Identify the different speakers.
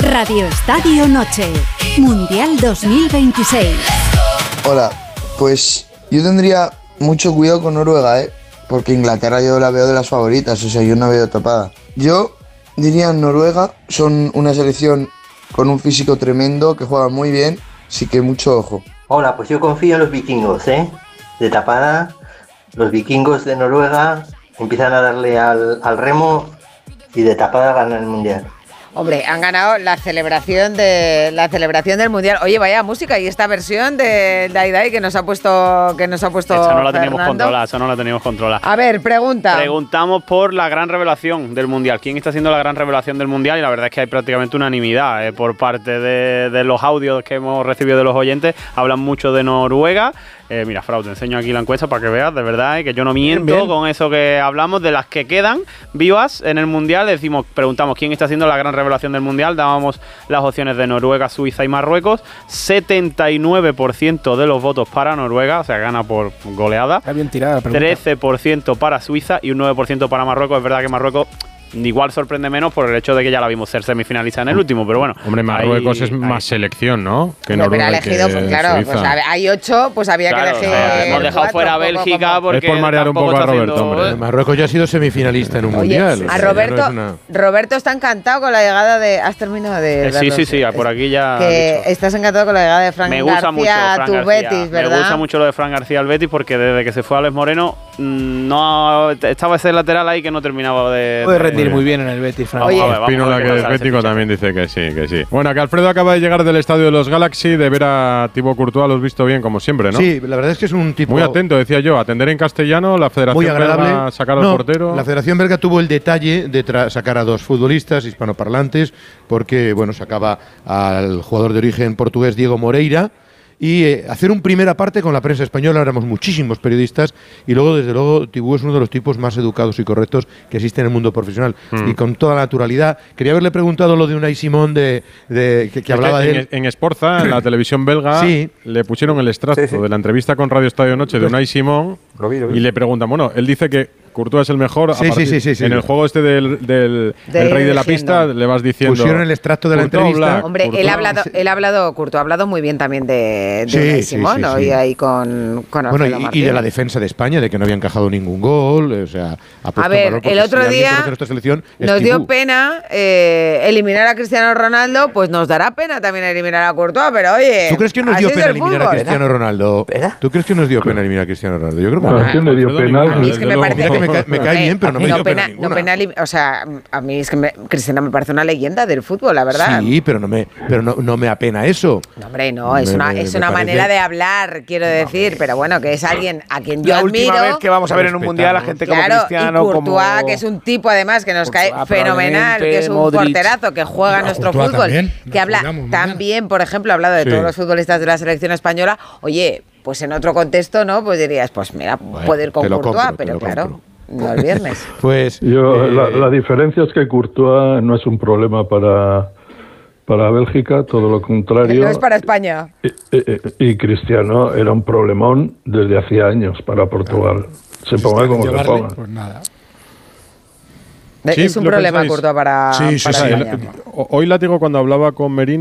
Speaker 1: Radio Estadio Noche, Mundial 2026.
Speaker 2: Hola, pues yo tendría mucho cuidado con Noruega, porque Inglaterra yo la veo de las favoritas, o sea, yo no veo tapada. Yo diría Noruega, son una selección con un físico tremendo, que juega muy bien, así que mucho ojo.
Speaker 3: Hola, pues yo confío en los vikingos, de tapada, los vikingos de Noruega empiezan a darle al remo y de tapada ganan el Mundial.
Speaker 4: Hombre, han ganado la celebración del Mundial. Oye, vaya música, y esta versión de Dai que nos ha puesto
Speaker 5: Esa no la teníamos
Speaker 4: Fernando.
Speaker 5: controlada,
Speaker 4: A ver,
Speaker 5: Preguntamos por la gran revelación del Mundial. ¿Quién está siendo la gran revelación del Mundial? Y la verdad es que hay prácticamente unanimidad por parte de los audios que hemos recibido de los oyentes. Hablan mucho de Noruega. Mira, Frau, te enseño aquí la encuesta para que veas, de verdad, que yo no miento bien. Con eso que hablamos. De las que quedan vivas en el Mundial, preguntamos quién está haciendo la gran revelación del Mundial. Dábamos las opciones de Noruega, Suiza y Marruecos. 79% de los votos para Noruega, o sea, gana por goleada.
Speaker 6: Está bien tirada la pregunta.
Speaker 5: 13% para Suiza y un 9% para Marruecos. Es verdad que Marruecos igual sorprende menos por el hecho de que ya la vimos ser semifinalista en el último, pero bueno.
Speaker 7: Hombre, Marruecos es más selección, ¿no? Que Noruega.
Speaker 4: Pero elegido, pues claro, pues hay 8, pues había que elegir.
Speaker 5: Hemos dejado fuera a Bélgica porque
Speaker 7: es por marear un poco a Roberto, hombre.
Speaker 8: Marruecos ya ha sido semifinalista en un mundial.
Speaker 4: A Roberto está encantado con la llegada de. ¿Has terminado de.?
Speaker 5: Sí, por aquí ya.
Speaker 4: Que estás encantado con la llegada de Fran García a tu Betis, ¿verdad?
Speaker 5: Me gusta mucho lo de Fran García al Betis porque desde que se fue Alex Moreno no estaba ese lateral ahí que no terminaba de.
Speaker 6: Puede rendir muy bien en el Betis, Fran.
Speaker 7: Oye, Espínola, que es bético, también dice que sí. Bueno, que Alfredo acaba de llegar del estadio de los Galaxy, de ver a Thibaut Courtois, lo has visto bien, como siempre, ¿no?
Speaker 8: Sí, la verdad es que es un tipo
Speaker 7: muy atento, decía yo, atender en castellano, la Federación Belga sacar al portero.
Speaker 8: La Federación Belga tuvo el detalle de sacar a 2 futbolistas hispanoparlantes, porque, bueno, sacaba al jugador de origen portugués Diego Moreira, y hacer un primera parte con la prensa española. Éramos muchísimos periodistas y luego, desde luego, Thibaut es uno de los tipos más educados y correctos que existe en el mundo profesional y con toda la naturalidad. Quería haberle preguntado lo de Unai Simón que hablaba de él.
Speaker 7: En Sporza, en la televisión belga, le pusieron el extracto de la entrevista con Radio Estadio Noche de Unai Simón y le preguntan, bueno, él dice que Courtois es el mejor. En el juego este del rey de la pista le vas diciendo.
Speaker 8: Pusieron el extracto de la entrevista.
Speaker 4: Hombre, Courtois ha hablado muy bien también de Unai Simón, ¿no? Y ahí con
Speaker 8: bueno, y de la defensa de España, de que no había encajado ningún gol. O sea,
Speaker 4: a ver, el otro día nos dio pena eliminar a Cristiano Ronaldo, pues nos dará pena también eliminar a Courtois, pero oye.
Speaker 8: ¿Tú crees que nos dio pena eliminar a Cristiano Ronaldo? ¿Tú crees que nos dio pena eliminar a Cristiano Ronaldo? Yo creo que
Speaker 9: no. Me dio pena.
Speaker 4: A mí es que me parece
Speaker 8: me cae bien, pero no me dio pena ninguna.
Speaker 4: O sea, a mí es que Cristiano me parece una leyenda del fútbol, la verdad.
Speaker 8: Sí, pero no me apena eso.
Speaker 4: No, hombre, no, es una manera de hablar, quiero decir, pero bueno, que es alguien a quien yo admiro.
Speaker 6: La última vez que vamos a ver en un mundial a gente como Cristiano,
Speaker 4: y Courtois, que es un tipo además que nos cae fenomenal, que es un porterazo, que juega nuestro fútbol, que habla también, por ejemplo, ha hablado de todos los futbolistas de la selección española. Oye, pues en otro contexto, ¿no? Pues dirías, pues mira, puede ir con Courtois, pero claro, no el viernes.
Speaker 8: Pues
Speaker 9: la diferencia es que Courtois no es un problema para Bélgica, todo lo contrario.
Speaker 4: No es para España.
Speaker 9: Y Cristiano era un problemón desde hacía años para Portugal. Se ponga como se ponga.
Speaker 6: Pues nada.
Speaker 4: Es un problema, Courtois, para España.
Speaker 7: Hoy Látigo, cuando hablaba con Merino,